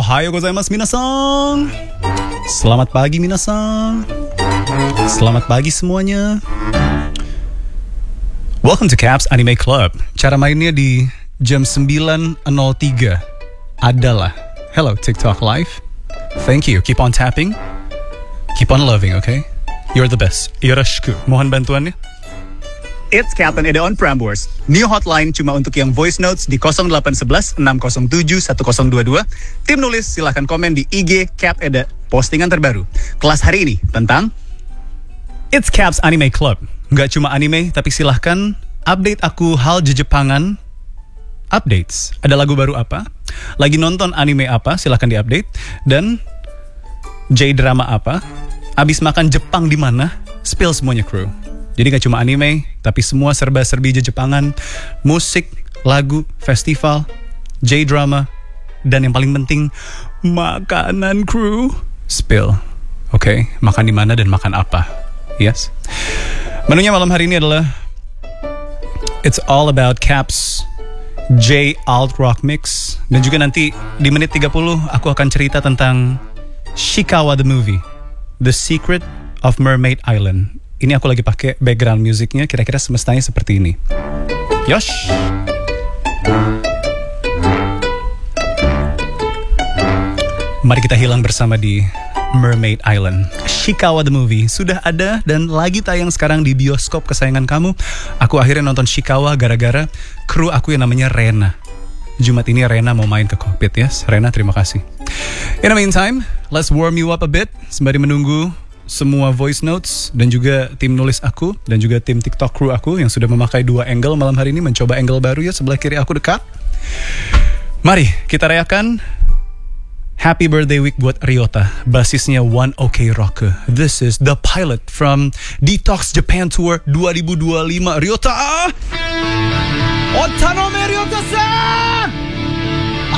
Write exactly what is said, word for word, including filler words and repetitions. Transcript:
Ohayo gozaimasu minasan. Selamat pagi minasan. Selamat pagi semuanya. Welcome to Caps Anime Club. Cara mainnya di jam sembilan nol tiga adalah hello TikTok Live. Thank you. Keep on tapping. Keep on loving, okay? You're the best. Yoroshiku. Mohon bantuannya. It's Captain Eda on Prambors. New hotline cuma untuk yang voice notes di nol delapan satu satu enam nol tujuh satu nol dua dua. Tim nulis silahkan komen di I G Cap Eda. Postingan terbaru. Kelas hari ini tentang It's Caps Anime Club. Nggak cuma anime, tapi silahkan update aku hal Jejepangan. Updates. Ada lagu baru apa? Lagi nonton anime apa? Silahkan diupdate. Dan J-drama apa? Abis makan Jepang di mana? Spill semuanya kru. Jadi gak cuma anime, tapi semua serba-serbi Jepangan, musik, lagu, festival, J-drama, dan yang paling penting, makanan kru. Spill. Oke, okay? Makan di mana dan makan apa? Yes. Menunya malam hari ini adalah It's all about Caps J Alt Rock Mix. Dan juga nanti di menit tiga puluh aku akan cerita tentang Shikawa the Movie, The Secret of Mermaid Island. Ini aku lagi pakai background musiknya, kira-kira semestanya seperti ini. Yosh. Mari kita hilang bersama di Mermaid Island. Shikawa the Movie sudah ada dan lagi tayang sekarang di bioskop kesayangan kamu. Aku akhirnya nonton Shikawa gara-gara kru aku yang namanya Rena. Jumat ini Rena mau main ke kokpit ya. Yes? Rena, terima kasih. In the meantime, let's warm you up a bit sembari menunggu semua voice notes dan juga tim nulis aku dan juga tim TikTok crew aku yang sudah memakai dua angle malam hari ini, mencoba angle baru ya, sebelah kiri aku dekat. Mari kita rayakan Happy Birthday Week buat Ryota, basisnya One Ok Rock. This is the pilot from Detox Japan Tour dua ribu dua puluh lima. Ryota! Otanome Ryota!